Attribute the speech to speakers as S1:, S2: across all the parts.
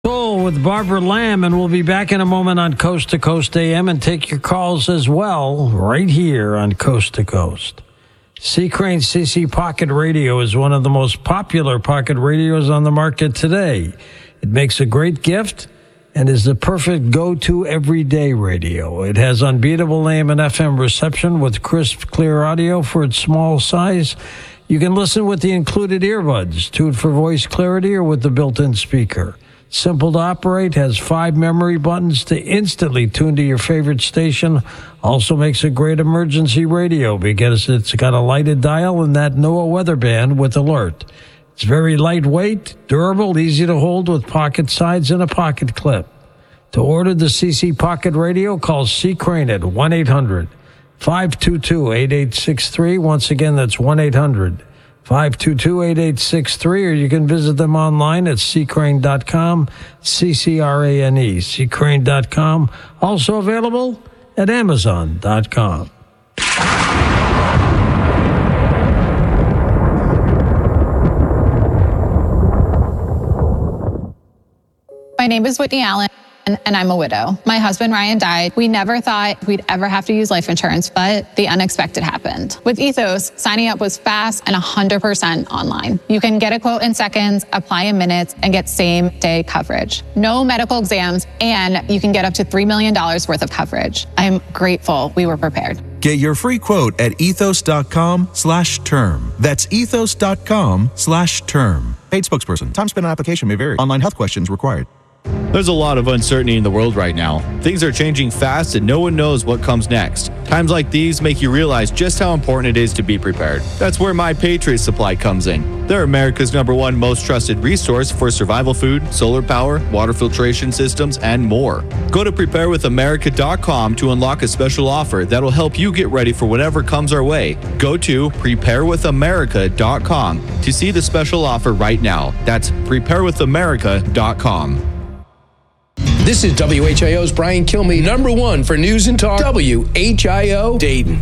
S1: Soul with Barbara Lamb, and we'll be back in a moment on Coast to Coast AM and take your calls as well right here on Coast to Coast. C. Crane CC Pocket Radio is one of the most popular pocket radios on the market today. It makes a great gift and is the perfect go-to everyday radio. It has unbeatable AM and FM reception with crisp, clear audio for its small size. You can listen with the included earbuds, tuned for voice clarity, or with the built-in speaker. Simple to operate, has 5 memory buttons to instantly tune to your favorite station. Also makes a great emergency radio because it's got a lighted dial and that NOAA weather band with alert. It's very lightweight, durable, easy to hold with pocket sides and a pocket clip. To order the CC Pocket Radio, call C. Crane at 1-800-522-8863. Once again, that's 1-800-522-8863, or you can visit them online at ccrane.com, C-C-R-A-N-E, ccrane.com. Also available at amazon.com.
S2: My name is Whitney Allen, and I'm a widow. My husband, Ryan, died. We never thought we'd ever have to use life insurance, but the unexpected happened. With Ethos, signing up was fast and 100% online. You can get a quote in seconds, apply in minutes, and get same-day coverage. No medical exams, and you can get up to $3 million worth of coverage. I'm grateful we were prepared.
S3: Get your free quote at ethos.com/term. That's ethos.com/term. Paid spokesperson. Time spent on application may vary. Online health questions required.
S4: There's a lot of uncertainty in the world right now. Things are changing fast and no one knows what comes next. Times like these make you realize just how important it is to be prepared. That's where My Patriot Supply comes in. They're America's #1 most trusted resource for survival food, solar power, water filtration systems, and more. Go to preparewithamerica.com to unlock a special offer that'll help you get ready for whatever comes our way. Go to preparewithamerica.com to see the special offer right now. That's preparewithamerica.com.
S5: This is WHIO's Brian Kilmeade, #1 for News and Talk, WHIO Dayton.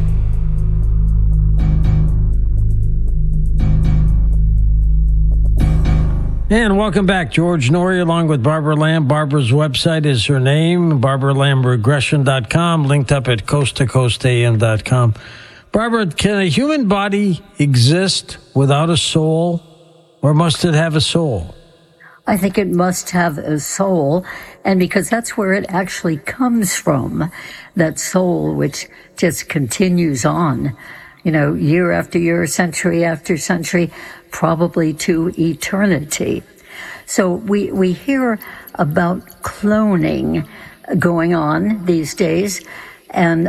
S1: And welcome back. George Norrie along with Barbara Lamb. Barbara's website is her name, BarbaraLambRegression.com, linked up at coasttocoastam.com. Barbara, can a human body exist without a soul, or must it have a soul?
S6: I think it must have a soul, and because that's where it actually comes from, that soul which just continues on, year after year, century after century, probably to eternity. So we hear about cloning going on these days, and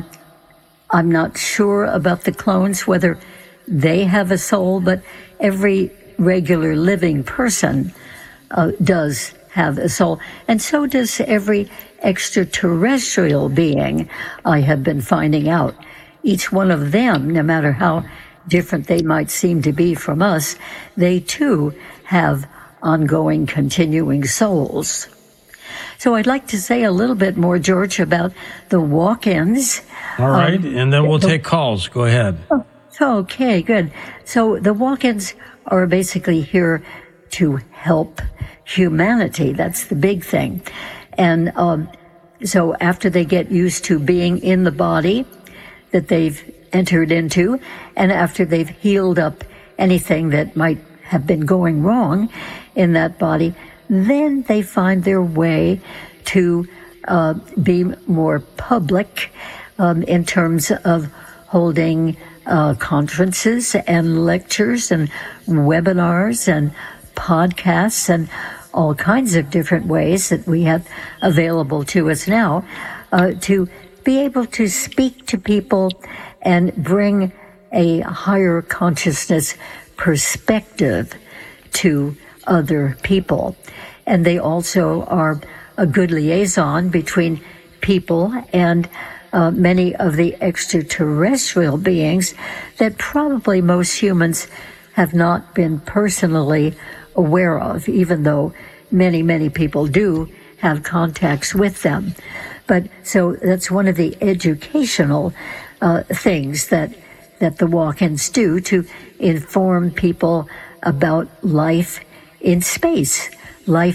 S6: I'm not sure about the clones, whether they have a soul, but every regular living person does have a soul, and so does every extraterrestrial being, I have been finding out. Each one of them, no matter how different they might seem to be from us, they too have ongoing, continuing souls. So I'd like to say a little bit more, George, about the walk-ins.
S1: All right, and then we'll take calls. Go ahead.
S6: Okay, good. So the walk-ins are basically here to help humanity. That's the big thing. And so after they get used to being in the body that they've entered into, and after they've healed up anything that might have been going wrong in that body, then they find their way to be more public in terms of holding conferences and lectures and webinars and podcasts and all kinds of different ways that we have available to us now to be able to speak to people and bring a higher consciousness perspective to other people. And they also are a good liaison between people and many of the extraterrestrial beings that probably most humans have not been personally aware of, even though many, many people do have contacts with them. But so that's one of the educational things that the walk-ins do, to inform people about life in space, life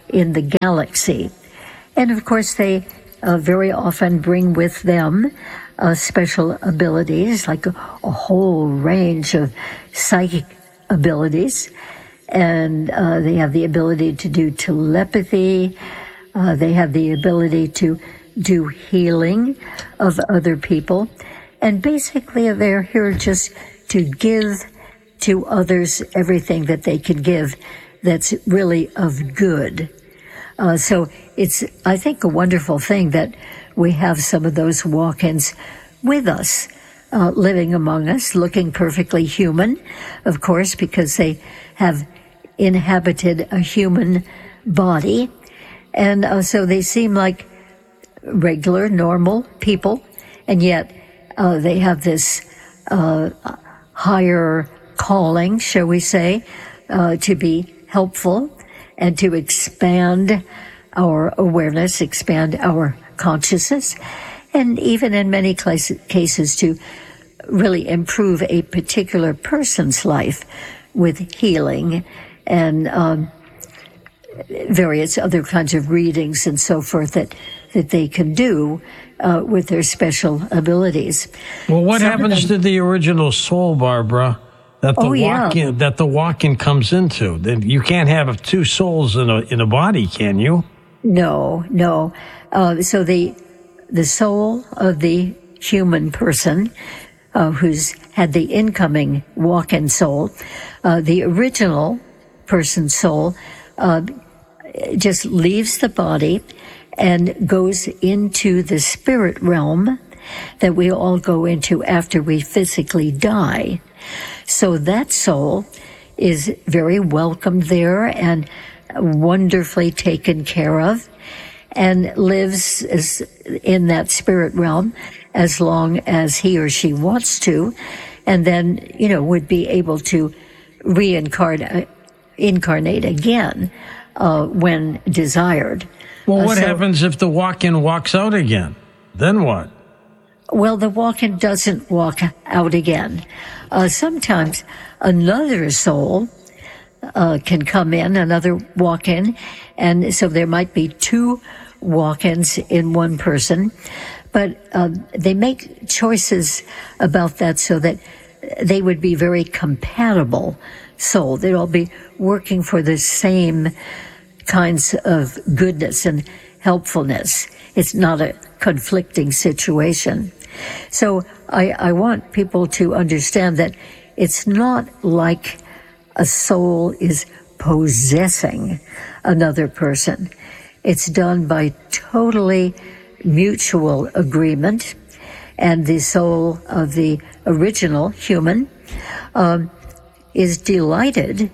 S6: in the galaxy. And of course, they very often bring with them special abilities, like a whole range of psychic abilities. And they have the ability to do telepathy. They have the ability to do healing of other people. And basically, they're here just to give to others everything that they can give that's really of good. So it's, I think, a wonderful thing that we have some of those walk-ins with us, living among us, looking perfectly human, of course, because they have inhabited a human body. And so they seem like regular, normal people, and yet they have this higher calling, shall we say, to be helpful and to expand our awareness, expand our consciousness, and even in many cases to really improve a particular person's life with healing and various other kinds of readings and so forth that they can do with their special abilities.
S1: Well, what happens to the original soul, Barbara, that the walk-in comes into? Then you can't have two souls in a body, can you? No. So the soul of the human person who's had the incoming walk-in soul, the original person's soul, just leaves the body and goes into the spirit realm that we all go into after we physically die. So that soul is very welcome there and wonderfully taken care of and lives in that spirit realm as long as he or she wants to, and then, would be able to incarnate again when desired. Well, what happens if the walk-in walks out again? Then what?
S6: Well, the walk-in doesn't walk out again. Sometimes another soul can come in, another walk-in, and so there might be two walk-ins in one person, but they make choices about that so that they would be very compatible soul. They'd all be working for the same kinds of goodness and helpfulness. It's not a conflicting situation. So I want people to understand that it's not like a soul is possessing another person. It's done by totally mutual agreement, and the soul of the original human is delighted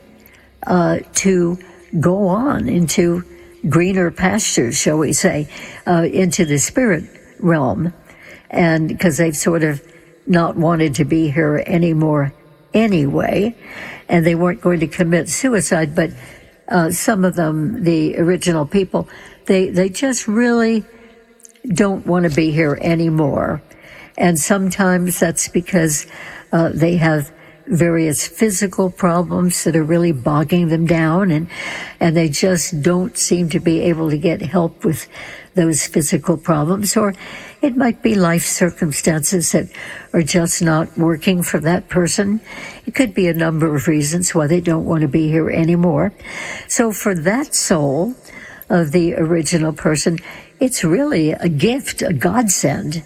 S6: to go on into greener pastures, shall we say, into the spirit realm, and because they've sort of not wanted to be here anymore anyway, and they weren't going to commit suicide, but some of them, the original people, they just really don't want to be here anymore. And sometimes that's because they have various physical problems that are really bogging them down, and they just don't seem to be able to get help with those physical problems. Or it might be life circumstances that are just not working for that person. It could be a number of reasons why they don't want to be here anymore. So for that soul of the original person, it's really a gift, a godsend.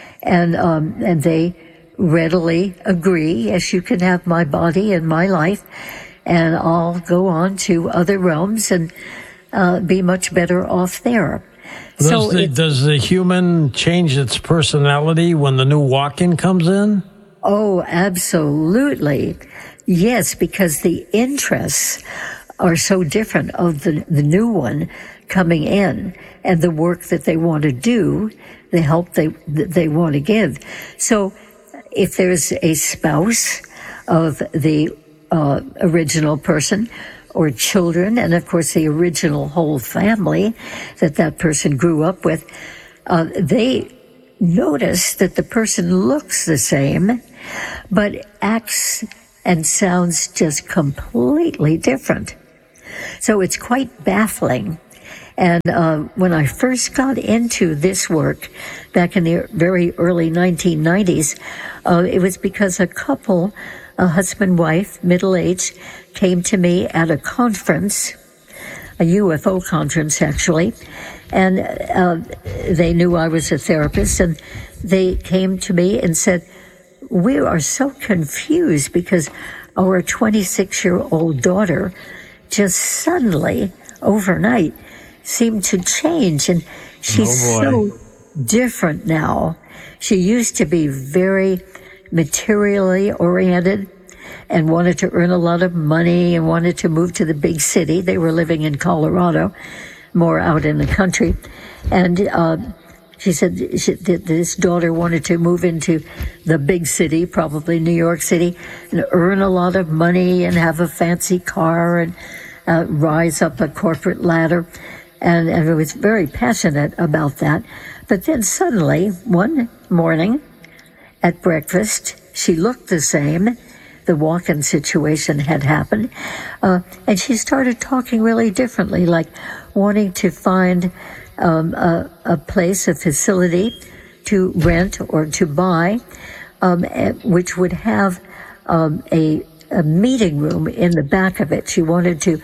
S6: And they readily agree, yes, you can have my body and my life, and I'll go on to other realms and be much better off there.
S1: Does the human change its personality when the new walk-in comes in?
S6: Oh, absolutely. Yes, because the interests are so different of the new one coming in, and the work that they want to do, the help they want to give. So if there's a spouse of the original person, or children, and of course the original whole family that person grew up with, they notice that the person looks the same, but acts and sounds just completely different. So it's quite baffling. And when I first got into this work back in the very early 1990s, it was because a couple, a husband, wife, middle-aged, came to me at a conference, a UFO conference actually, and they knew I was a therapist, and they came to me and said, "We are so confused because our 26-year-old daughter just suddenly, overnight, seemed to change, and she's so different now. She used to be very materially oriented and wanted to earn a lot of money and wanted to move to the big city." They were living in Colorado, more out in the country. And she said that this daughter wanted to move into the big city, probably New York City, and earn a lot of money and have a fancy car and rise up a corporate ladder. And I was very passionate about that. But then suddenly, one morning at breakfast, she looked the same. The walk-in situation had happened. And she started talking really differently, like wanting to find a place, a facility to rent or to buy, which would have a meeting room in the back of it. She wanted to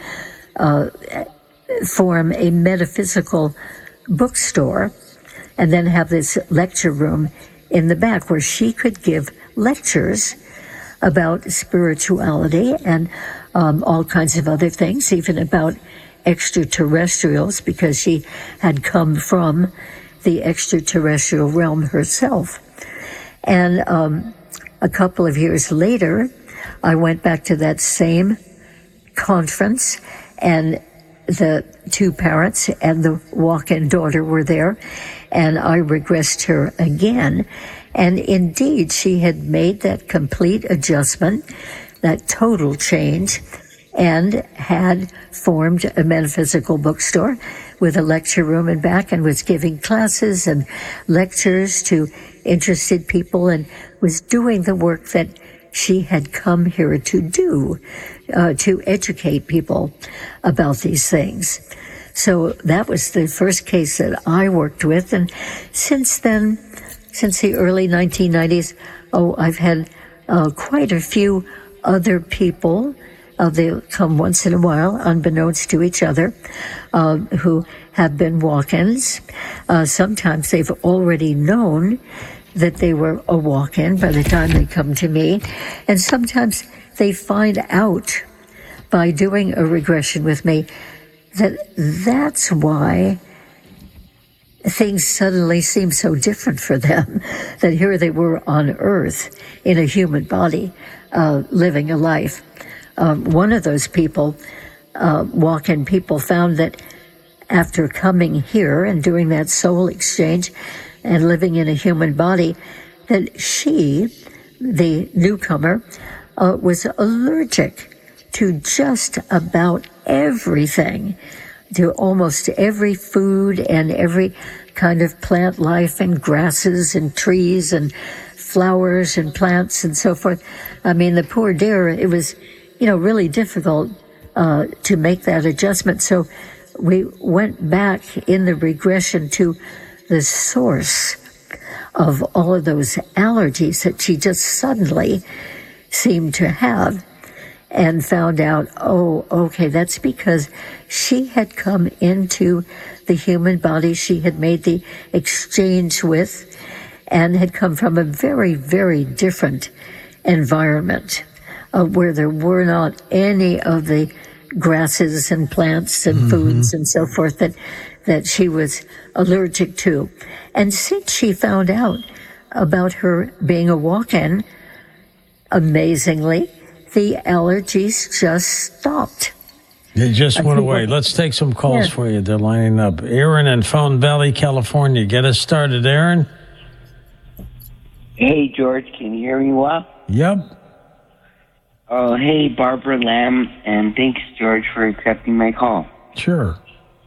S6: form a metaphysical bookstore and then have this lecture room in the back where she could give lectures about spirituality and all kinds of other things, even about extraterrestrials, because she had come from the extraterrestrial realm herself. And a couple of years later, I went back to that same conference, and the two parents and the walk-in daughter were there, and I regressed her again. And indeed, she had made that complete adjustment, that total change, and had formed a metaphysical bookstore with a lecture room in back, and was giving classes and lectures to interested people, and was doing the work that she had come here to do, to educate people about these things. So that was the first case that I worked with. And since then, since the early 1990s, I've had quite a few other people. They come once in a while, unbeknownst to each other, who have been walk-ins. Sometimes they've already known that they were a walk-in by the time they come to me. And sometimes they find out by doing a regression with me that that's why things suddenly seem so different for them, that here they were on Earth in a human body, living a life. One of those people, walk-in people, found that after coming here and doing that soul exchange and living in a human body, that she, the newcomer, was allergic to just about everything, to almost every food and every kind of plant life and grasses and trees and flowers and plants and so forth. I mean, the poor dear, it was, really difficult to make that adjustment. So we went back in the regression to the source of all of those allergies that she just suddenly seemed to have, and found out, okay, that's because she had come into the human body she had made the exchange with, and had come from a very, very different environment where there were not any of the grasses and plants and foods and so forth that she was allergic to. And since she found out about her being a walk-in, amazingly, the allergies just stopped.
S1: They just went away. Let's take some calls for you. They're lining up. Aaron in Fountain Valley, California. Get us started, Aaron.
S7: Hey, George. Can you hear me well?
S1: Yep.
S7: Oh, hey, Barbara Lamb, and thanks, George, for accepting my call.
S1: Sure.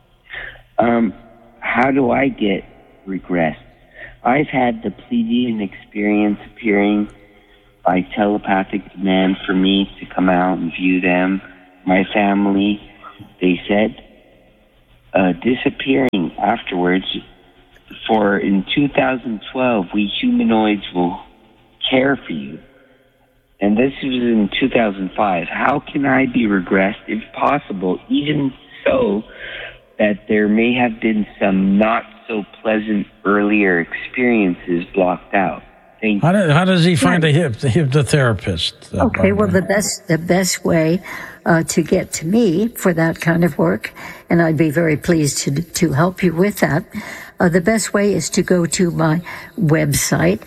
S7: How do I get regressed? I've had the Pleiadian experience appearing by telepathic demand for me to come out and view them. My family, they said, disappearing afterwards. For in 2012, we humanoids will care for you. And this was in 2005. How can I be regressed, if possible, even so that there may have been some not so pleasant earlier experiences blocked out? Thank you.
S1: How does he find a hypnotherapist?
S6: Okay, well, the best way to get to me for that kind of work, and I'd be very pleased to help you with that, the best way is to go to my website,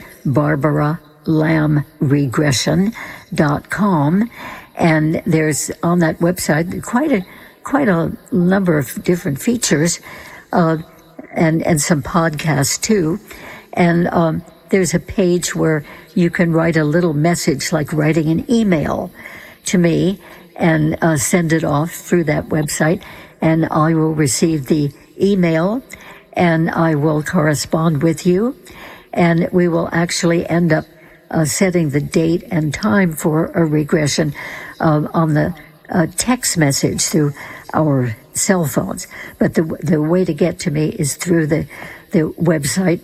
S6: BarbaraLambRegression.com, and there's on that website quite a number of different features, and some podcasts too, and there's a page where you can write a little message, like writing an email to me, and send it off through that website, and I will receive the email, and I will correspond with you, and we will actually end up setting the date and time for a regression on the text message through our cell phones. But the way to get to me is through the website,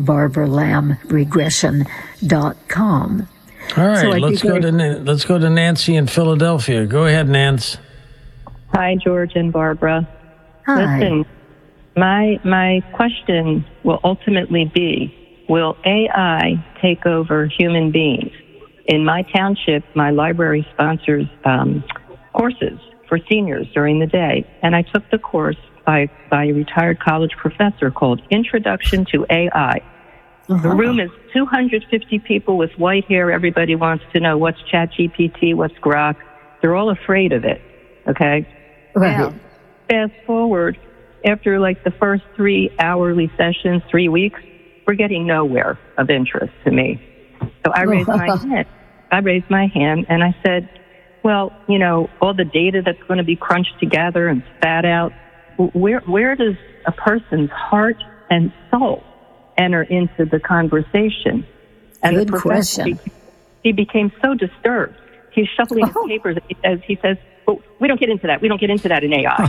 S6: BarbaraLambRegression.com.
S1: All right, so let's go to Nancy in Philadelphia. Go ahead, Nance.
S8: Hi, George and Barbara.
S6: Hi.
S8: Listen, my question will ultimately be, will AI take over human beings? In my township, my library sponsors courses for seniors during the day, and I took the course by a retired college professor called Introduction to AI. The room is 250 people with white hair. Everybody wants to know what's ChatGPT, what's Grok. They're all afraid of it, okay?
S6: Right.
S8: Now, fast forward, after like the first 3 hourly sessions, 3 weeks, we're getting nowhere of interest to me. So I raised my hand and I said, well, you know, all the data that's going to be crunched together and spat out, where does a person's heart and soul enter into the conversation? And
S6: Good
S8: the professor,
S6: question.
S8: He became so disturbed. He's shuffling his papers. He says, well, we don't get into that. We don't get into that in AI.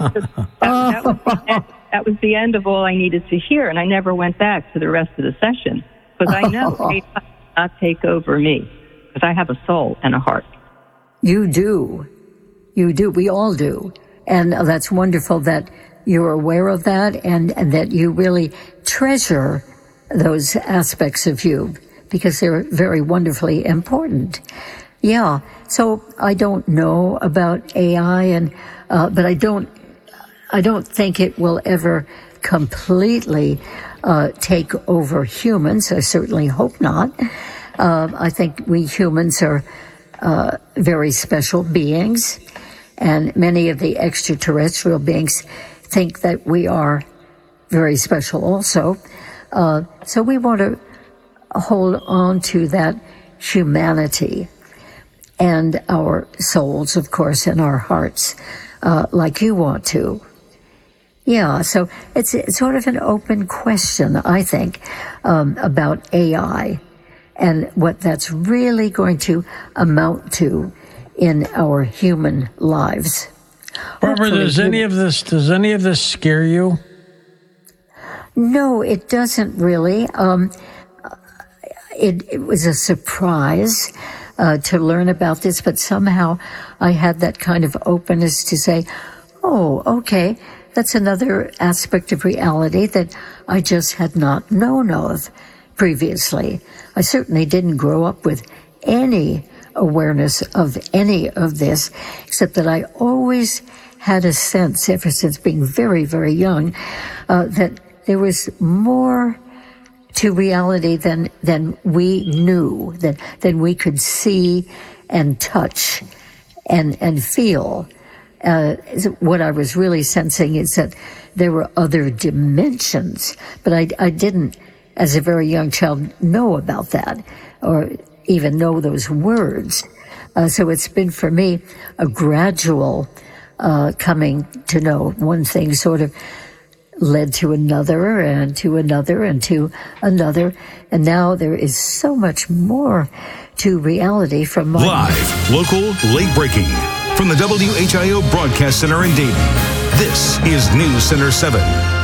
S8: That was the end of all I needed to hear, and I never went back to the rest of the session because I know AI will not take over me because I have a soul and a heart.
S6: You do. We all do. And that's wonderful that you're aware of that and that you really treasure those aspects of you because they're very wonderfully important. Yeah. So I don't know about AI but I don't think it will ever completely take over humans. I certainly hope not. I think we humans are very special beings, and many of the extraterrestrial beings think that we are very special also. So we want to hold on to that humanity and our souls, of course, and our hearts, like you want to. Yeah, so it's sort of an open question, I think, about AI and what that's really going to amount to in our human lives.
S1: Barbara, does any of this scare you?
S6: No, it doesn't really. It was a surprise to learn about this, but somehow I had that kind of openness to say, oh, okay, that's another aspect of reality that I just had not known of previously. I certainly didn't grow up with any awareness of any of this, except that I always had a sense, ever since being very, very young, that there was more to reality than we knew, than we could see and touch and feel. What I was really sensing is that there were other dimensions, but I didn't, as a very young child, know about that or even know those words. So it's been for me a gradual coming to know. One thing sort of led to another and to another and to another. And now there is so much more to reality from my
S9: live, local, late breaking from the WHIO Broadcast Center in Dayton. This is News Center 7.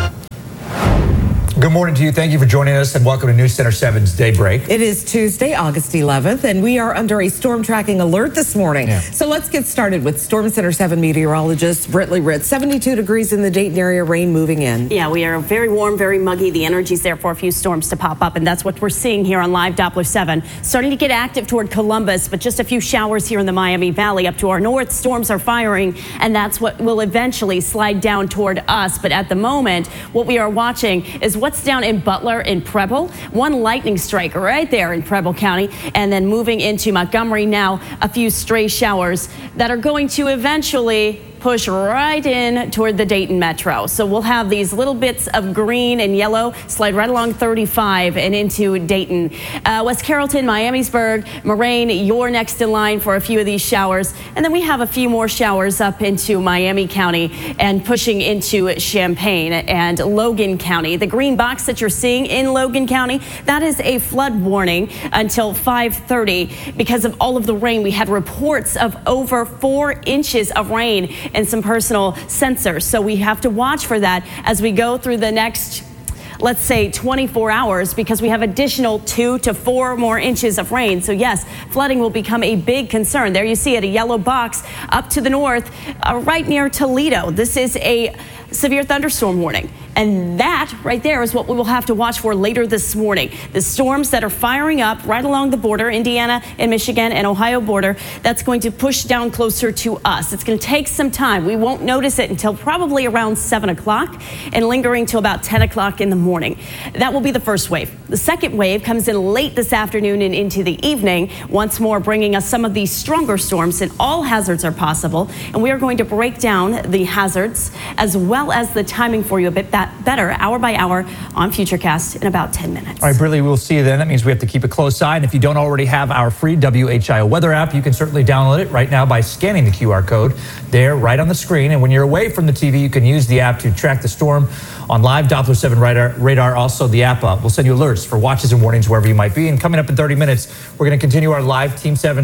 S10: Good morning to you. Thank you for joining us and welcome to News Center 7's Daybreak.
S11: It is Tuesday, August 11th, and we are under a storm tracking alert this morning. So let's get started with Storm Center 7 meteorologist Britley Ritz. 72 degrees in the Dayton area, rain moving in.
S12: Yeah, we are very warm, very muggy. The energy's there for a few storms to pop up, and that's what we're seeing here on Live Doppler 7. Starting to get active toward Columbus, but just a few showers here in the Miami Valley. Up to our north, storms are firing, and that's what will eventually slide down toward us. But at the moment, what we are watching is what's down in Butler and Preble. One lightning strike right there in Preble County, and then moving into Montgomery now, a few stray showers that are going to eventually push right in toward the Dayton Metro. So we'll have these little bits of green and yellow slide right along 35 and into Dayton. West Carrollton, Miamisburg, Moraine, you're next in line for a few of these showers. And then we have a few more showers up into Miami County and pushing into Champaign and Logan County. The green box that you're seeing in Logan County, that is a flood warning until 5:30 because of all of the rain. We had reports of over 4 inches of rain and some personal sensors. So we have to watch for that as we go through the next, let's say, 24 hours, because we have additional 2 to 4 more inches of rain. So yes, flooding will become a big concern. There you see it, a yellow box up to the north, right near Toledo. This is a severe thunderstorm warning. And that right there is what we will have to watch for later this morning. The storms that are firing up right along the border, Indiana and Michigan and Ohio border, that's going to push down closer to us. It's going to take some time. We won't notice it until probably around 7 o'clock and lingering till about 10 o'clock in the morning. That will be the first wave. The second wave comes in late this afternoon and into the evening, once more bringing us some of these stronger storms, and all hazards are possible. And we are going to break down the hazards as well as the timing for you a bit better hour by hour on Futurecast in about 10 minutes.
S10: All right, Britley, we'll see you then. That means we have to keep a close eye. And if you don't already have our free WHIO weather app, you can certainly download it right now by scanning the QR code there right on the screen. And when you're away from the TV, you can use the app to track the storm on Live Doppler 7 radar. Also, the app will send you alerts for watches and warnings wherever you might be. And coming up in 30 minutes, we're going to continue our live Team 7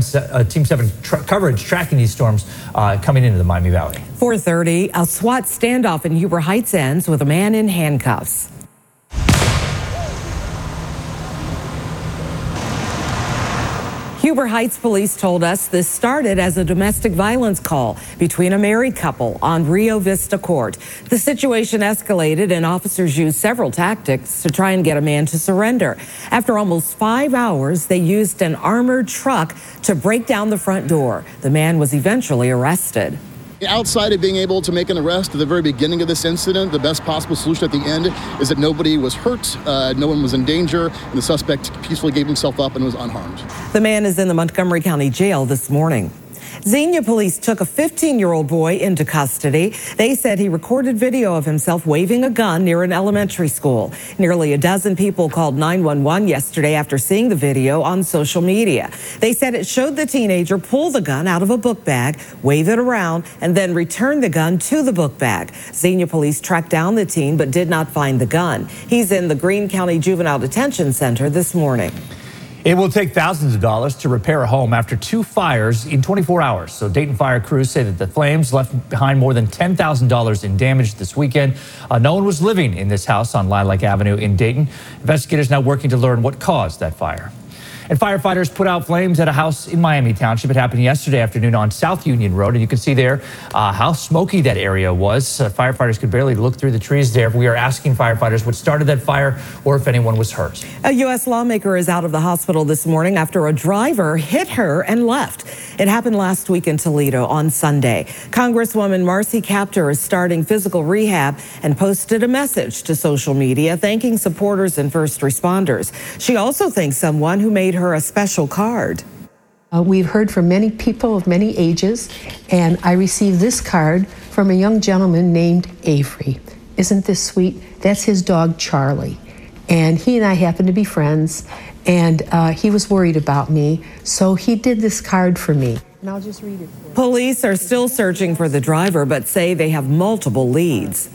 S10: coverage tracking these storms coming into the Miami Valley.
S11: 4:30, a SWAT standoff in Huber Heights ends with a man in handcuffs. Huber Heights police told us this started as a domestic violence call between a married couple on Rio Vista Court. The situation escalated and officers used several tactics to try and get a man to surrender. After almost 5 hours, they used an armored truck to break down the front door. The man was eventually arrested.
S13: Outside of being able to make an arrest at the very beginning of this incident, the best possible solution at the end is that nobody was hurt, no one was in danger, and the suspect peacefully gave himself up and was unharmed.
S11: The man is in the Montgomery County Jail this morning. Xenia police took a 15-year-old boy into custody. They said he recorded video of himself waving a gun near an elementary school. Nearly a dozen people called 911 yesterday after seeing the video on social media. They said it showed the teenager pull the gun out of a book bag, wave it around, and then return the gun to the book bag. Xenia police tracked down the teen but did not find the gun. He's in the Greene County Juvenile Detention Center this morning.
S10: It will take thousands of dollars to repair a home after 2 fires in 24 hours. So Dayton fire crews say that the flames left behind more than $10,000 in damage this weekend. No one was living in this house on Lilac Avenue in Dayton. Investigators now working to learn what caused that fire. And firefighters put out flames at a house in Miami Township. It happened yesterday afternoon on South Union Road. And you can see there how smoky that area was. Firefighters could barely look through the trees there. We are asking firefighters what started that fire or if anyone was hurt.
S11: A U.S. lawmaker is out of the hospital this morning after a driver hit her and left. It happened last week in Toledo on Sunday. Congresswoman Marcy Kaptur is starting physical rehab and posted a message to social media thanking supporters and first responders. She also thanks someone who made her a special card.
S14: We've heard from many people of many ages, and I received this card from a young gentleman named Avery. Isn't this sweet? That's his dog, Charlie. And he and I happen to be friends, and he was worried about me, so he did this card for me. And I'll just read it for you.
S11: Police are still searching for the driver, but say they have multiple leads.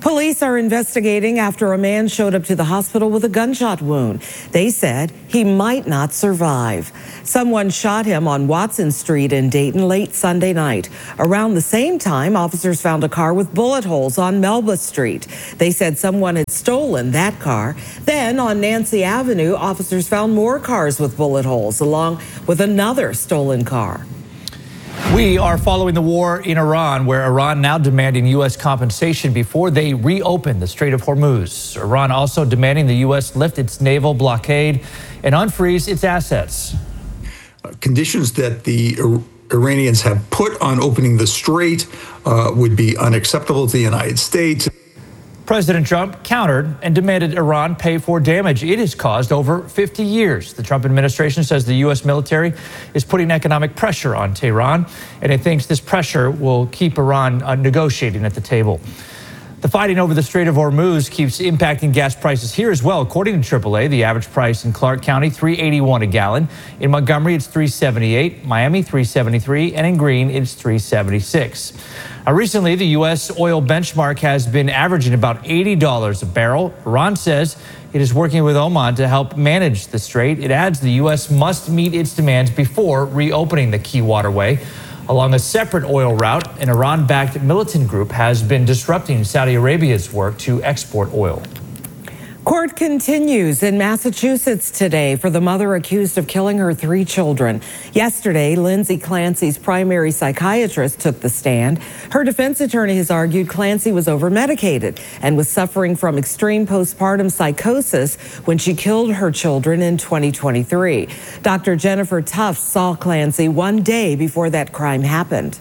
S11: Police are investigating after a man showed up to the hospital with a gunshot wound. They said he might not survive. Someone shot him on Watson Street in Dayton late Sunday night. Around the same time, officers found a car with bullet holes on Melba Street. They said someone had stolen that car. Then on Nancy Avenue, officers found more cars with bullet holes, along with another stolen car.
S10: We are following the war in Iran, where Iran now demanding U.S. compensation before they reopen the Strait of Hormuz. Iran also demanding the U.S. lift its naval blockade and unfreeze its assets.
S15: Conditions that the Iranians have put on opening the strait would be unacceptable to the United States.
S10: President Trump countered and demanded Iran pay for damage it has caused over 50 years. The Trump administration says the U.S. military is putting economic pressure on Tehran, and it thinks this pressure will keep Iran negotiating at the table. The fighting over the Strait of Hormuz keeps impacting gas prices here as well. According to AAA, the average price in Clark County, $3.81 a gallon. In Montgomery, it's $3.78. Miami, $3.73. And in Greene, it's $3.76. Recently, the U.S. oil benchmark has been averaging about $80 a barrel. Iran says it is working with Oman to help manage the strait. It adds the U.S. must meet its demands before reopening the key waterway. Along a separate oil route, an Iran-backed militant group has been disrupting Saudi Arabia's work to export oil.
S11: Court continues in Massachusetts today for the mother accused of killing her 3 children. Yesterday, Lindsay Clancy's primary psychiatrist took the stand. Her defense attorney has argued Clancy was over-medicated and was suffering from extreme postpartum psychosis when she killed her children in 2023. Dr. Jennifer Tufts saw Clancy one day before that crime happened.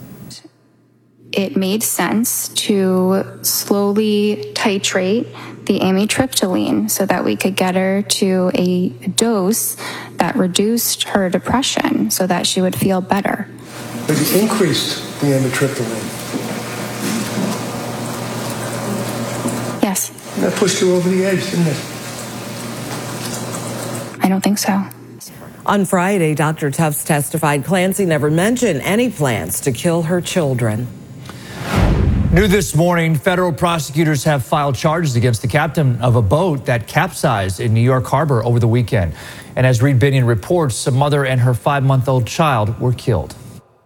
S16: It made sense to slowly titrate the amitriptyline so that we could get her to a dose that reduced her depression so that she would feel better.
S17: But you increased the amitriptyline.
S16: Yes.
S17: That pushed you over the edge, didn't it?
S16: I don't think so.
S11: On Friday, Dr. Tufts testified Clancy never mentioned any plans to kill her children.
S10: New this morning, federal prosecutors have filed charges against the captain of a boat that capsized in New York Harbor over the weekend. And as Reed Binion reports, a mother and her 5-month-old child were killed.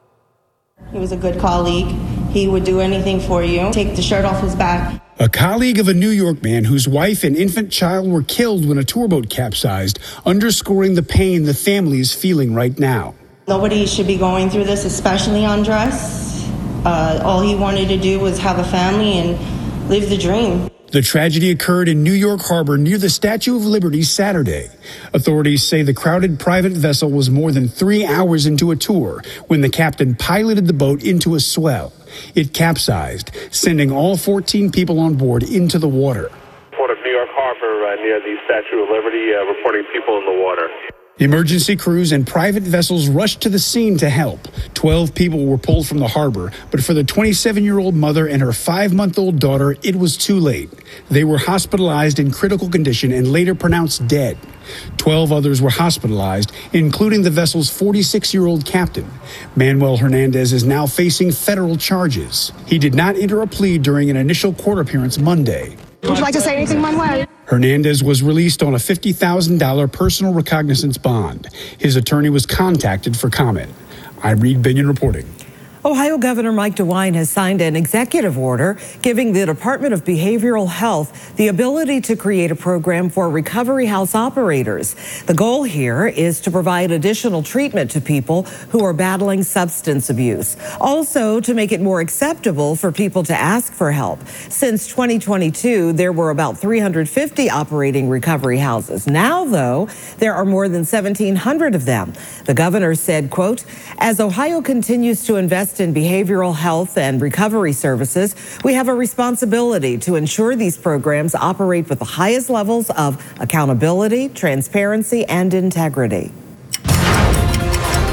S18: He was a good colleague. He would do anything for you, take the shirt off his back.
S19: A colleague of a New York man whose wife and infant child were killed when a tour boat capsized, underscoring the pain the family is feeling right now.
S18: Nobody should be going through this, especially on dress. All he wanted to do was have a family and live the dream.
S19: The tragedy occurred in New York Harbor near the Statue of Liberty Saturday. Authorities say the crowded private vessel was more than 3 hours into a tour when the captain piloted the boat into a swell. It capsized, sending all 14 people on board into the water.
S20: Port of New York Harbor near the Statue of Liberty, reporting people in the water.
S19: Emergency crews and private vessels rushed to the scene to help. 12 people were pulled from the harbor, but for the 27-year-old mother and her 5-month-old daughter, it was too late. They were hospitalized in critical condition and later pronounced dead. 12 others were hospitalized, including the vessel's 46-year-old captain. Manuel Hernandez is now facing federal charges. He did not enter a plea during an initial court appearance Monday.
S21: Would you like to say anything, Manuel?
S19: Hernandez was released on a $50,000 personal recognizance bond. His attorney was contacted for comment. I'm Reed Binion reporting.
S11: Ohio Governor Mike DeWine has signed an executive order giving the Department of Behavioral Health the ability to create a program for recovery house operators. The goal here is to provide additional treatment to people who are battling substance abuse. Also, to make it more acceptable for people to ask for help. Since 2022, there were about 350 operating recovery houses. Now, though, there are more than 1,700 of them. The governor said, quote, as Ohio continues to invest in behavioral health and recovery services, we have a responsibility to ensure these programs operate with the highest levels of accountability, transparency, and integrity.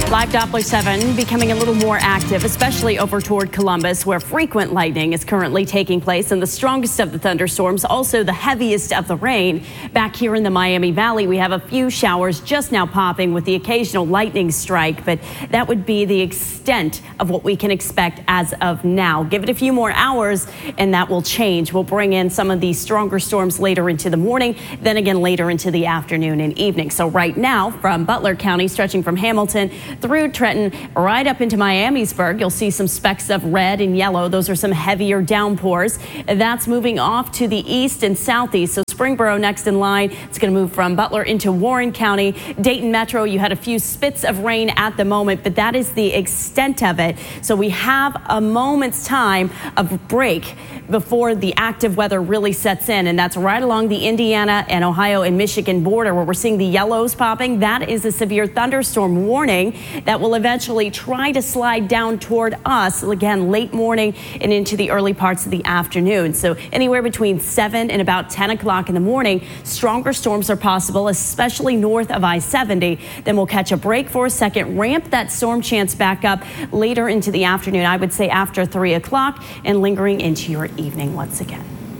S12: Live Doppler 7 becoming a little more active, especially over toward Columbus, where frequent lightning is currently taking place, and the strongest of the thunderstorms, also the heaviest of the rain. Back here in the Miami Valley, we have a few showers just now popping with the occasional lightning strike, but that would be the extent of what we can expect as of now. Give it a few more hours and that will change. We'll bring in some of these stronger storms later into the morning, then again later into the afternoon and evening. So right now from Butler County, stretching from Hamilton through Trenton, right up into Miamisburg, you'll see some specks of red and yellow. Those are some heavier downpours. That's moving off to the east and southeast. So Springboro next in line. It's going to move from Butler into Warren County. Dayton Metro, you had a few spits of rain at the moment, but that is the extent of it. So we have a moment's time of break before the active weather really sets in, and that's right along the Indiana and Ohio and Michigan border where we're seeing the yellows popping. That is a severe thunderstorm warning that will eventually try to slide down toward us again late morning and into the early parts of the afternoon. So anywhere between 7 and about 10 o'clock in the morning, stronger storms are possible, especially north of I-70. Then we'll catch a break for a second, ramp that storm chance back up later into the afternoon. I would say after 3 o'clock and lingering into your evening once again.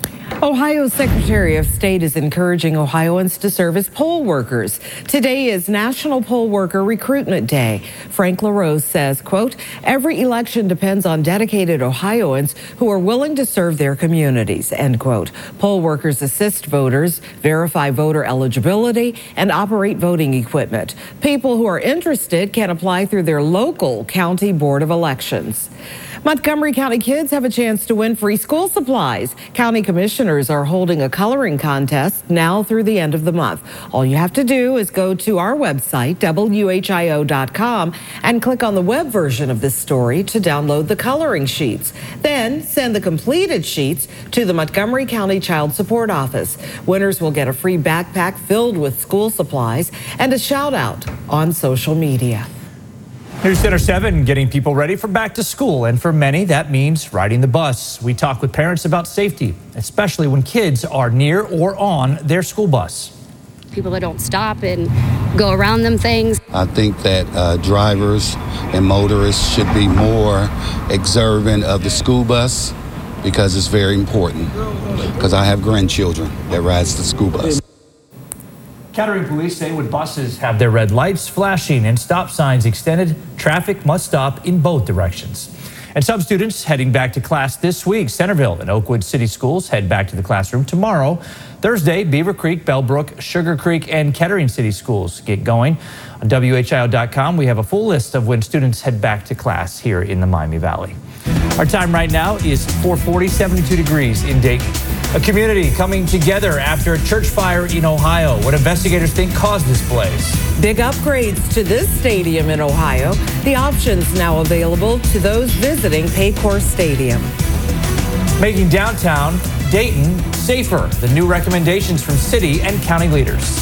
S11: Ohio's Secretary of State is encouraging Ohioans to serve as poll workers. Today is National Poll Worker Recruitment Day. Frank LaRose says, quote, every election depends on dedicated Ohioans who are willing to serve their communities, end quote. Poll workers assist voters, verify voter eligibility, and operate voting equipment. People who are interested can apply through their local county board of elections. Montgomery County kids have a chance to win free school supplies. County commissioners are holding a coloring contest now through the end of the month. All you have to do is go to our website, WHIO.com, and click on the web version of this story to download the coloring sheets. Then send the completed sheets to the Montgomery County Child Support Office. Winners will get a free backpack filled with school supplies and a shout out on social media.
S10: News Center 7 getting people ready for back to school, and for many that means riding the bus. We talk with parents about safety, especially when kids are near or on their school bus.
S2: People that don't stop and go around them things.
S22: I think that drivers and motorists should be more observant of the school bus because it's very important, because I have grandchildren that rides the school bus.
S10: Kettering police say when buses have their red lights flashing and stop signs extended, traffic must stop in both directions. And some students heading back to class this week. Centerville and Oakwood City Schools head back to the classroom tomorrow. Thursday, Beaver Creek, Bellbrook, Sugar Creek, and Kettering City Schools get going. On WHIO.com, we have a full list of when students head back to class here in the Miami Valley. Our time right now is 4:40, 72 degrees in Dayton. A community coming together after a church fire in Ohio. What investigators think caused this blaze.
S11: Big upgrades to this stadium in Ohio. The options now available to those visiting Paycor Stadium.
S10: Making downtown Dayton safer. The new recommendations from city and county leaders.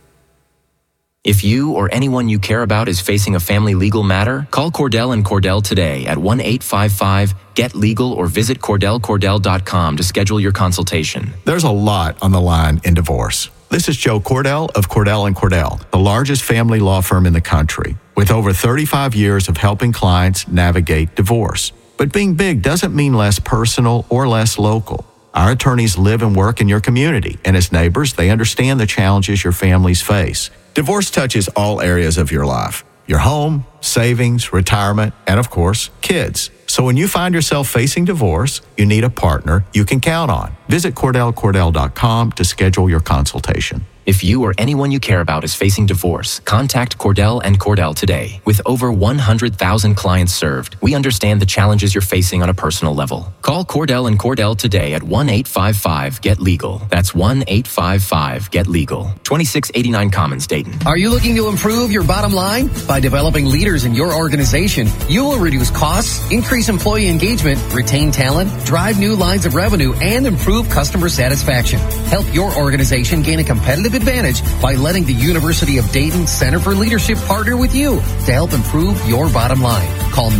S23: If you or anyone you care about is facing a family legal matter, call Cordell and Cordell today at 1-855-GET-LEGAL or visit CordellCordell.com to schedule your consultation.
S24: There's a lot on the line in divorce. This is Joe Cordell of Cordell & Cordell, the largest family law firm in the country, with over 35 years of helping clients navigate divorce. But being big doesn't mean less personal or less local. Our attorneys live and work in your community, and as neighbors, they understand the challenges your families face. Divorce touches all areas of your life: your home, savings, retirement, and of course, kids. So when you find yourself facing divorce, you need a partner you can count on. Visit CordellCordell.com to schedule your consultation.
S23: If you or anyone you care about is facing divorce, contact Cordell and Cordell today. With over 100,000 clients served, we understand the challenges you're facing on a personal level. Call Cordell and Cordell today at 1-855-GET-LEGAL. That's 1-855-GET-LEGAL. 2689 Commons, Dayton.
S25: Are you looking to improve your bottom line? By developing leaders in your organization, you will reduce costs, increase employee engagement, retain talent, drive new lines of revenue, and improve customer satisfaction. Help your organization gain a competitive advantage by letting the University of Dayton Center for Leadership partner with you to help improve your bottom line. Call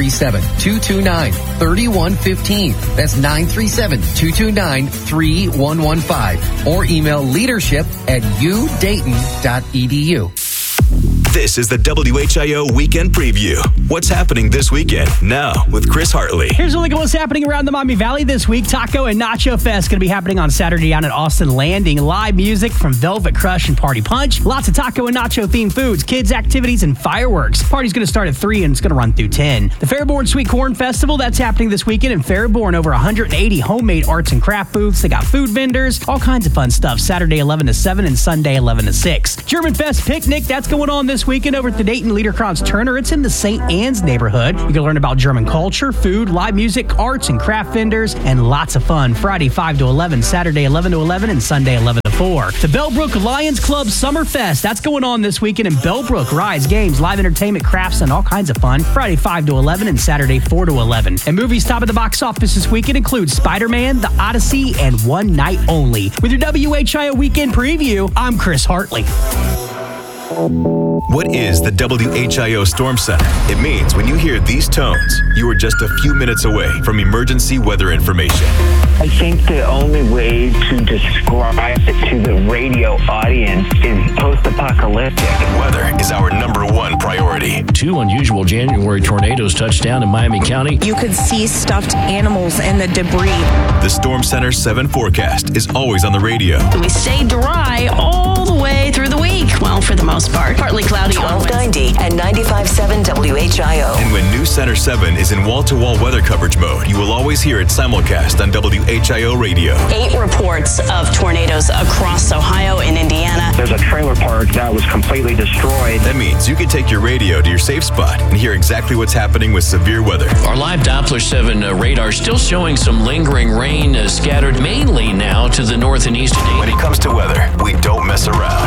S25: 937-229-3115. That's 937-229-3115. Or email leadership@udayton.edu.
S9: This is the WHIO Weekend Preview. What's happening this weekend? Now with Chris Hartley.
S3: Here's a look at what's happening around the Miami Valley this week. Taco and Nacho Fest going to be happening on Saturday down at Austin Landing. Live music from Velvet Crush and Party Punch. Lots of taco and nacho themed foods, kids activities, and fireworks. Party's going to start at 3 and it's going to run through 10. The Fairborn Sweet Corn Festival, that's happening this weekend in Fairborn. Over 180 homemade arts and craft booths. They got food vendors, all kinds of fun stuff. Saturday 11 to 7 and Sunday 11 to 6. German Fest Picnic, that's going on this weekend over at the Dayton Liederkranz Turner. It's in the St. Anne's neighborhood. You can learn about German culture, food, live music, arts, and craft vendors, and lots of fun. Friday 5 to 11, Saturday 11 to 11, and Sunday 11 to 4. The Bellbrook Lions Club Summer Fest, that's going on this weekend in Bellbrook. Rides, games, live entertainment, crafts, and all kinds of fun. Friday 5 to 11 and Saturday 4 to 11. And movies top of the box office this weekend include Spider-Man, The Odyssey, and One Night Only. With your WHIO Weekend Preview, I'm Chris Hartley.
S9: What is the WHIO Storm Center? It means when you hear these tones, you are just a few minutes away from emergency weather information.
S4: I think the only way to describe it to the radio audience is post-apocalyptic.
S9: Weather is our #1 priority.
S5: 2 unusual January tornadoes touched down in Miami County.
S7: You could see stuffed animals and the debris.
S9: The Storm Center 7 forecast is always on the radio.
S7: We stay dry all the way through the week. Well, for the most part. Partly cloudy on
S8: 1290 and 95.7 WHIO.
S9: And when News Center 7 is in wall-to-wall weather coverage mode, you will always hear it simulcast on WHIO radio.
S7: 8 reports of tornadoes across Ohio and Indiana.
S4: There's a trailer park that was completely destroyed.
S9: That means you can take your radio to your safe spot and hear exactly what's happening with severe weather.
S5: Our live Doppler 7 radar still showing some lingering rain scattered mainly now to the north and east.
S9: When it comes to weather, we don't mess around.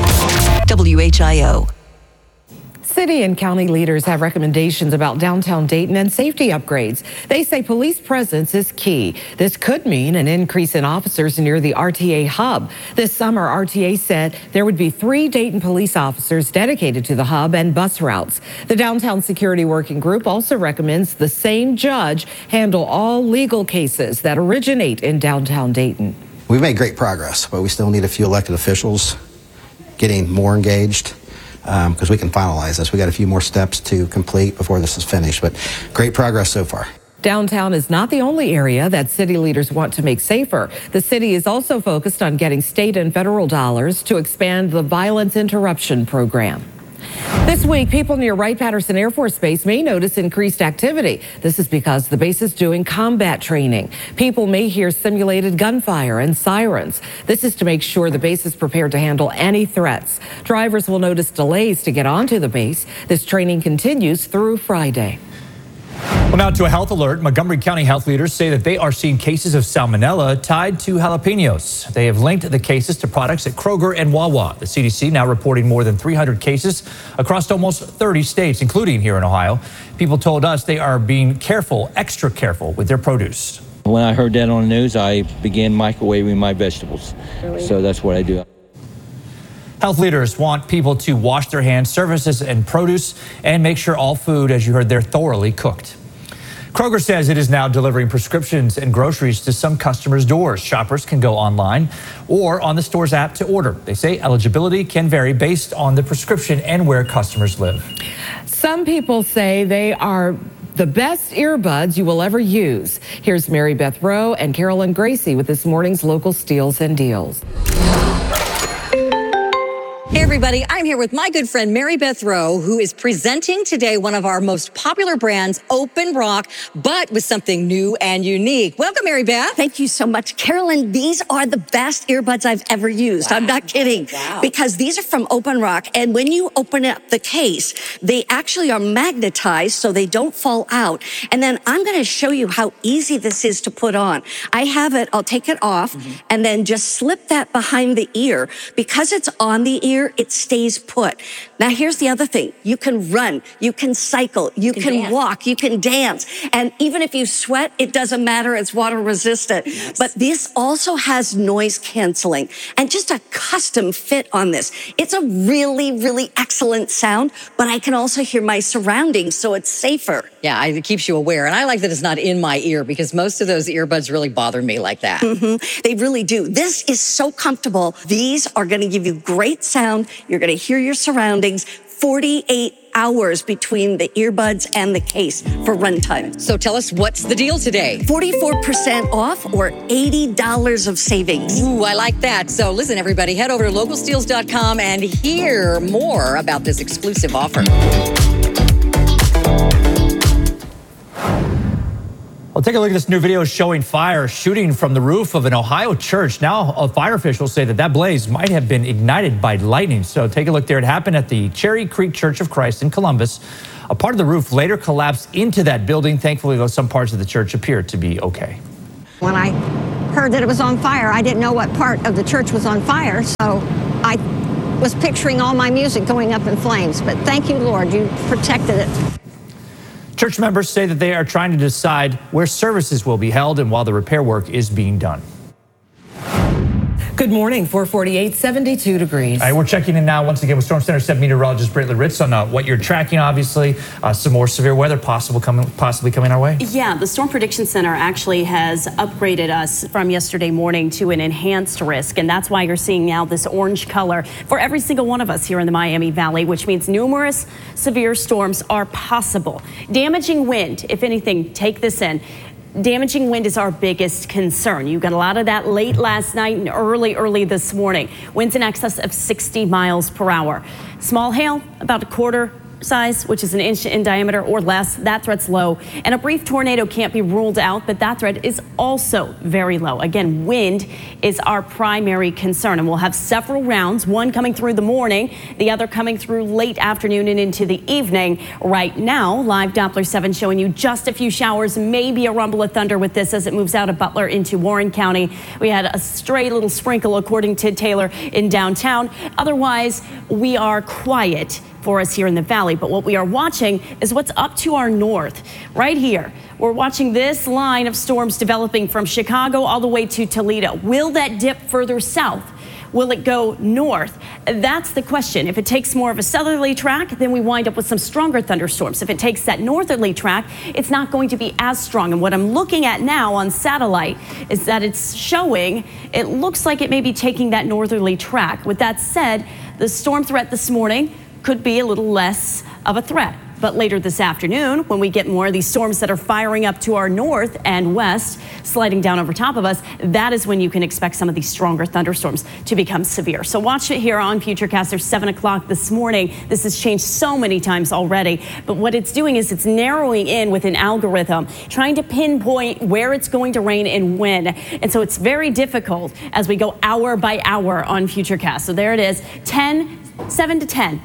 S8: WHIO.
S11: City and county leaders have recommendations about downtown Dayton and safety upgrades. They say police presence is key. This could mean an increase in officers near the RTA hub. This summer, RTA said there would be 3 Dayton police officers dedicated to the hub and bus routes. The Downtown Security Working Group also recommends the same judge handle all legal cases that originate in downtown Dayton.
S26: We've made great progress, but we still need a few elected officials getting more engaged. Because we can finalize this. We got a few more steps to complete before this is finished, but great progress so far.
S11: Downtown is not the only area that city leaders want to make safer. The city is also focused on getting state and federal dollars to expand the violence interruption program. This week, people near Wright-Patterson Air Force Base may notice increased activity. This is because the base is doing combat training. People may hear simulated gunfire and sirens. This is to make sure the base is prepared to handle any threats. Drivers will notice delays to get onto the base. This training continues through Friday.
S10: Well, now to a health alert. Montgomery County health leaders say that they are seeing cases of salmonella tied to jalapenos. They have linked the cases to products at Kroger and Wawa. The CDC now reporting more than 300 cases across almost 30 states, including here in Ohio. People told us they are being careful, extra careful with their produce.
S27: When I heard that on the news, I began microwaving my vegetables. Really? So that's what I do.
S10: Health leaders want people to wash their hands, services, and produce, and make sure all food, as you heard, they're thoroughly cooked. Kroger says it is now delivering prescriptions and groceries to some customers' doors. Shoppers can go online or on the store's app to order. They say eligibility can vary based on the prescription and where customers live.
S11: Some people say they are the best earbuds you will ever use. Here's Mary Beth Rowe and Carolyn Gracie with this morning's local steals and deals.
S28: Hey everybody, I'm here with my good friend Mary Beth Rowe, who is presenting today one of our most popular brands, Open Rock, but with something new and unique. Welcome, Mary Beth.
S29: Thank you so much. Carolyn, these are the best earbuds I've ever used. Wow. I'm not kidding. Wow. Because these are from Open Rock, and when you open up the case, they actually are magnetized so they don't fall out. And then I'm going to show you how easy this is to put on. I have it, I'll take it off, and then just slip that behind the ear. Because it's on the ear, it stays put. Now, here's the other thing. You can run, you can cycle, you can walk, you can dance. And even if you sweat, it doesn't matter. It's water resistant. Yes. But this also has noise canceling and just a custom fit on this. It's a really, really excellent sound, but I can also hear my surroundings, so it's safer.
S28: Yeah, it keeps you aware. And I like that it's not in my ear because most of those earbuds really bother me like that.
S29: They really do. This is so comfortable. These are going to give you great sound. You're going to hear your surroundings. 48 hours between the earbuds and the case for runtime.
S28: So tell us, what's the deal today?
S29: 44% off or $80 of savings.
S28: Ooh, I like that. So listen, everybody, head over to localsteals.com and hear more about this exclusive offer.
S10: Well, take a look at this new video showing fire shooting from the roof of an Ohio church. Now, fire officials say that blaze might have been ignited by lightning. So take a look there. It happened at the Cherry Creek Church of Christ in Columbus. A part of the roof later collapsed into that building. Thankfully, though, some parts of the church appear to be okay.
S21: When I heard that it was on fire, I didn't know what part of the church was on fire, so I was picturing all my music going up in flames. But thank you, Lord, you protected it.
S10: Church members say that they are trying to decide where services will be held and while the repair work is being done.
S11: Good morning, 448, 72 degrees.
S10: All right, we're checking in now once again with Storm Center 7 meteorologist Britley Ritz on what you're tracking, obviously. Some more severe weather possibly coming our way.
S12: Yeah, the Storm Prediction Center actually has upgraded us from yesterday morning to an enhanced risk, and that's why you're seeing now this orange color for every single one of us here in the Miami Valley, which means numerous severe storms are possible. Damaging wind, if anything, take this in. Damaging wind is our biggest concern. You got a lot of that late last night and early this morning. Winds in excess of 60 miles per hour. Small hail, about a quarter size, which is an inch in diameter or less. That threat's low. And a brief tornado can't be ruled out, but that threat is also very low. Again, wind is our primary concern, and we'll have several rounds, one coming through the morning, the other coming through late afternoon and into the evening. Right now, live Doppler 7 showing you just a few showers, maybe a rumble of thunder with this as it moves out of Butler into Warren County. We had a stray little sprinkle, according to Taylor, in downtown. Otherwise, we are quiet for us here in the valley, but what we are watching is what's up to our north. Right here, we're watching this line of storms developing from Chicago all the way to Toledo. Will that dip further south? Will it go north? That's the question. If it takes more of a southerly track, then we wind up with some stronger thunderstorms. If it takes that northerly track, it's not going to be as strong. And what I'm looking at now on satellite is that it's showing, it looks like it may be taking that northerly track. With that said, the storm threat this morning could be a little less of a threat. But later this afternoon, when we get more of these storms that are firing up to our north and west, sliding down over top of us, that is when you can expect some of these stronger thunderstorms to become severe. So watch it here on Futurecast. There's 7 o'clock this morning. This has changed so many times already. But what it's doing is it's narrowing in with an algorithm, trying to pinpoint where it's going to rain and when. And so it's very difficult as we go hour by hour on Futurecast. So there it is, 7 to 10.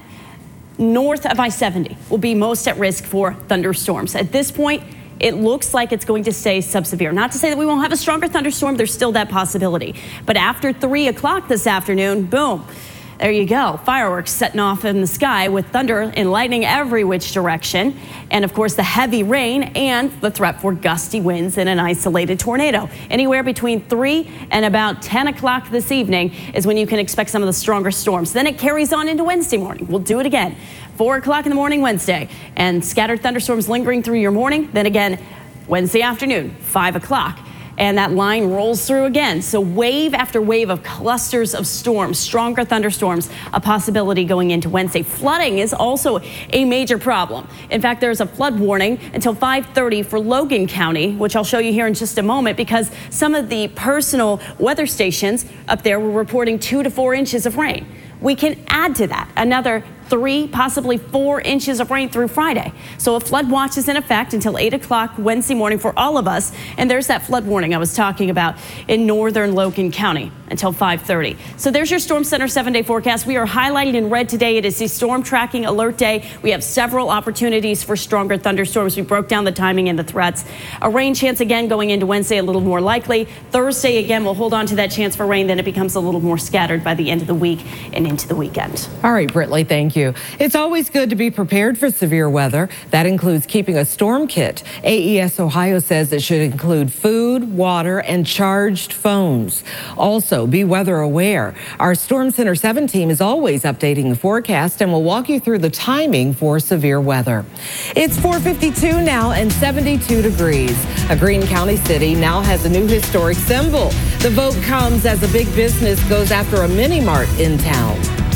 S12: North of I-70 will be most at risk for thunderstorms. At this point, it looks like it's going to stay subsevere. Not to say that we won't have a stronger thunderstorm. There's still that possibility. But after 3 o'clock this afternoon, boom, there you go. Fireworks setting off in the sky with thunder and lightning every which direction. And of course, the heavy rain and the threat for gusty winds and an isolated tornado. Anywhere between 3 and about 10 o'clock this evening is when you can expect some of the stronger storms. Then it carries on into Wednesday morning. We'll do it again. 4 o'clock in the morning Wednesday, and scattered thunderstorms lingering through your morning. Then again, Wednesday afternoon, 5 o'clock. And that line rolls through again. So wave after wave of clusters of storms, stronger thunderstorms, a possibility going into Wednesday. Flooding is also a major problem. In fact, there's a flood warning until 5:30 for Logan County, which I'll show you here in just a moment, because some of the personal weather stations up there were reporting 2 to 4 inches of rain. We can add to that another 3, possibly 4 inches of rain through Friday. So a flood watch is in effect until 8 o'clock Wednesday morning for all of us. And there's that flood warning I was talking about in northern Logan County until 5:30. So there's your Storm Center 7-day forecast. We are highlighted in red today. It is the storm tracking alert day. We have several opportunities for stronger thunderstorms. We broke down the timing and the threats. A rain chance again going into Wednesday, a little more likely. Thursday again, we'll hold on to that chance for rain. Then it becomes a little more scattered by the end of the week and into the weekend.
S11: All right, Britley, thank you. It's always good to be prepared for severe weather. That includes keeping a storm kit. AES Ohio says it should include food, water, and charged phones. Also, be weather aware. Our Storm Center 7 team is always updating the forecast and will walk you through the timing for severe weather. It's 4:52 now and 72 degrees. A Greene County city now has a new historic symbol. The vote comes as a big business goes after a mini mart in town.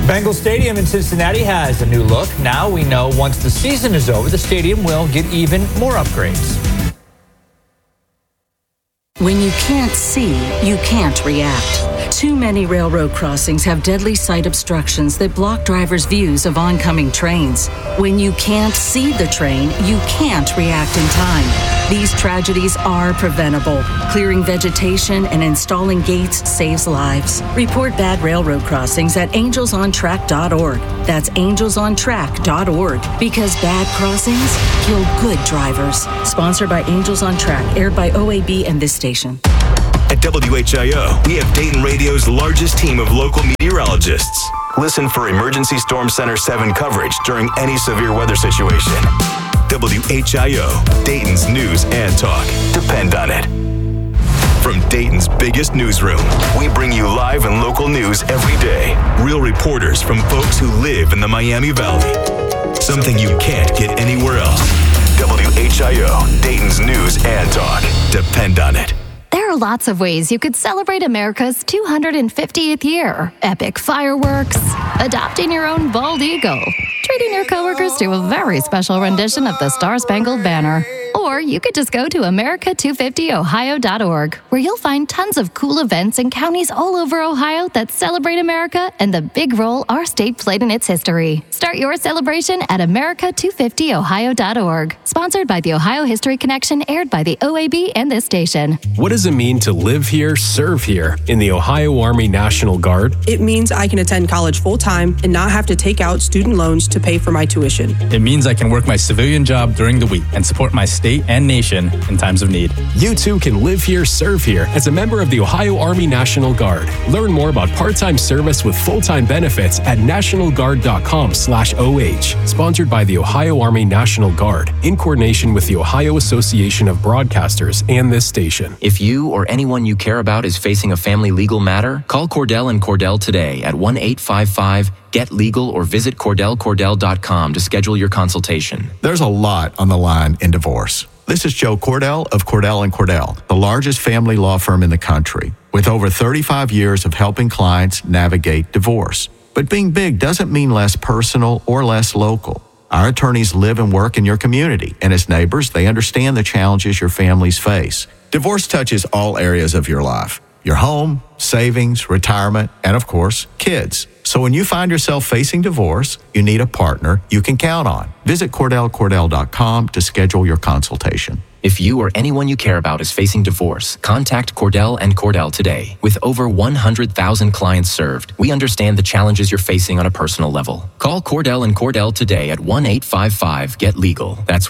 S10: Bengals Stadium in Cincinnati has a new look. Now we know once the season is over, the stadium will get even more upgrades.
S1: When you can't see, you can't react. Too many railroad crossings have deadly sight obstructions that block drivers' views of oncoming trains. When you can't see the train, you can't react in time. These tragedies are preventable. Clearing vegetation and installing gates saves lives. Report bad railroad crossings at angelsontrack.org. That's angelsontrack.org. Because bad crossings kill good drivers. Sponsored by Angels on Track, aired by OAB and this station.
S9: At WHIO, we have Dayton Radio's largest team of local meteorologists. Listen for Emergency Storm Center 7 coverage during any severe weather situation. WHIO, Dayton's news and talk. Depend on it. From Dayton's biggest newsroom, we bring you live and local news every day. Real reporters from folks who live in the Miami Valley. Something you can't get anywhere else. WHIO, Dayton's news and talk. Depend on it.
S6: There are lots of ways you could celebrate America's 250th year. Epic fireworks, adopting your own bald eagle, treating your coworkers to a very special rendition of the Star-Spangled Banner. Or you could just go to America250ohio.org, where you'll find tons of cool events in counties all over Ohio that celebrate America and the big role our state played in its history. Start your celebration at America250ohio.org. Sponsored by the Ohio History Connection, aired by the OAB and this station.
S13: What does it mean to live here, serve here in the Ohio Army National Guard?
S14: It means I can attend college full-time and not have to take out student loans to pay for my tuition.
S15: It means I can work my civilian job during the week and support my state and nation in times of need.
S13: You too can live here, serve here as a member of the Ohio Army National Guard. Learn more about part-time service with full-time benefits at nationalguard.com/OH. Sponsored by the Ohio Army National Guard in coordination with the Ohio Association of Broadcasters and this station.
S23: If you or anyone you care about is facing a family legal matter, call Cordell and Cordell today at 1-855-GET-LEGAL or visit CordellCordell.com to schedule your consultation.
S24: There's a lot on the line in divorce. This is Joe Cordell of Cordell & Cordell, the largest family law firm in the country, with over 35 years of helping clients navigate divorce. But being big doesn't mean less personal or less local. Our attorneys live and work in your community, and as neighbors, they understand the challenges your families face. Divorce touches all areas of your life: your home, savings, retirement, and of course, kids. So when you find yourself facing divorce, you need a partner you can count on. Visit CordellCordell.com to schedule your consultation.
S23: If you or anyone you care about is facing divorce, contact Cordell and Cordell today. With over 100,000 clients served, we understand the challenges you're facing on a personal level. Call Cordell and Cordell today at 1-855-GET-LEGAL. That's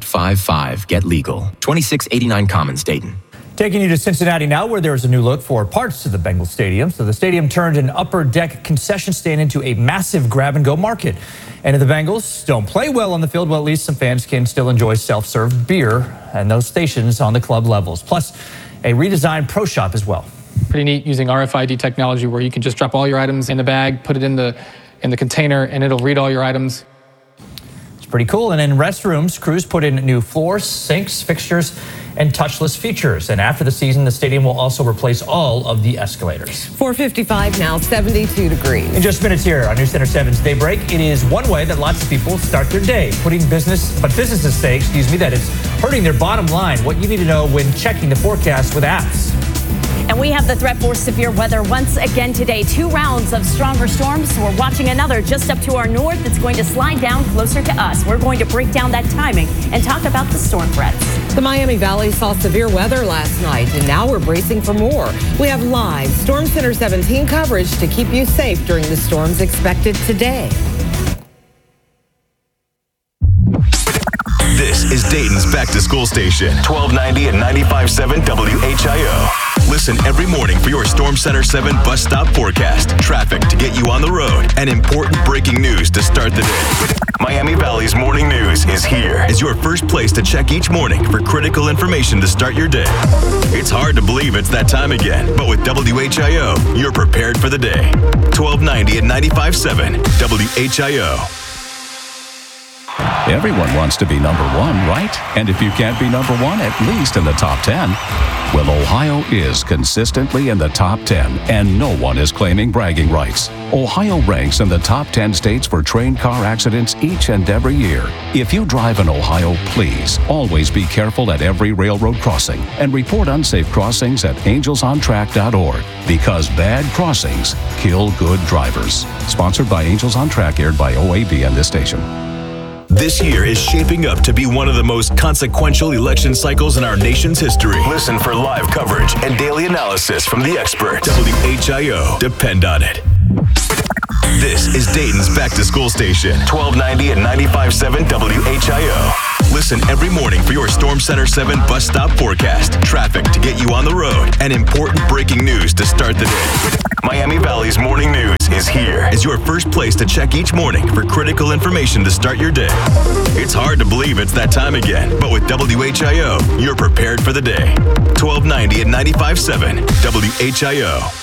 S23: 1-855-GET-LEGAL. 2689 Commons, Dayton.
S10: Taking you to Cincinnati now, where there's a new look for parts of the Bengals Stadium. So the stadium turned an upper deck concession stand into a massive grab-and-go market. And if the Bengals don't play well on the field, well, at least some fans can still enjoy self-served beer and those stations on the club levels. Plus, a redesigned pro shop as well.
S16: Pretty neat using RFID technology where you can just drop all your items in the bag, put it in the container, and it'll read all your items.
S10: It's pretty cool. And in restrooms, crews put in new floors, sinks, fixtures, and touchless features. And after the season, the stadium will also replace all of the escalators.
S11: 4:55 now, 72 degrees.
S10: In just minutes here on News Center 7's Daybreak, it is one way that lots of people start their day, businesses say, that it's hurting their bottom line. What you need to know when checking the forecast with apps.
S12: And we have the threat for severe weather once again today. 2 rounds of stronger storms. We're watching another just up to our north that's going to slide down closer to us. We're going to break down that timing and talk about the storm threats.
S11: The Miami Valley saw severe weather last night, and now we're bracing for more. We have live Storm Center 17 coverage to keep you safe during the storms expected today.
S9: This is Dayton's back-to-school station, 1290 and 95.7 WHIO. Listen every morning for your Storm Center 7 bus stop forecast, traffic to get you on the road, and important breaking news to start the day. Miami Valley's Morning News is here as your first place to check each morning for critical information to start your day. It's hard to believe it's that time again, but with WHIO, you're prepared for the day. 1290 and 95.7 WHIO.
S2: Everyone wants to be number one, right? And if you can't be number one, at least in the top 10. Well, Ohio is consistently in the top 10, and no one is claiming bragging rights. Ohio ranks in the top 10 states for train car accidents each and every year. If you drive in Ohio, please always be careful at every railroad crossing and report unsafe crossings at angelsontrack.org, because bad crossings kill good drivers. Sponsored by Angels on Track, aired by OAB and this station.
S9: This year is shaping up to be one of the most consequential election cycles in our nation's history. Listen for live coverage and daily analysis from the experts. WHIO. Depend on it. This is Dayton's Back to School Station, 1290 and 95.7 WHIO. Listen every morning for your Storm Center 7 bus stop forecast, traffic to get you on the road, and important breaking news to start the day. Miami Valley's Morning News is here as your first place to check each morning for critical information to start your day. It's hard to believe it's that time again, but with WHIO, you're prepared for the day. 1290 and 95.7 WHIO.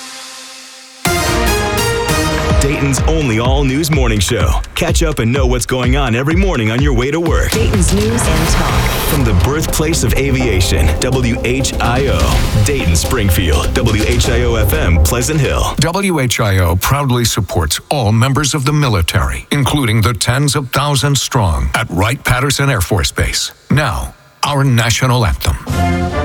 S9: Dayton's only all-news morning show. Catch up and know what's going on every morning on your way to work.
S8: Dayton's News and Talk.
S9: From the birthplace of aviation, WHIO. Dayton, Springfield. WHIO-FM, Pleasant Hill.
S3: WHIO proudly supports all members of the military, including the tens of thousands strong at Wright-Patterson Air Force Base. Now, our national anthem.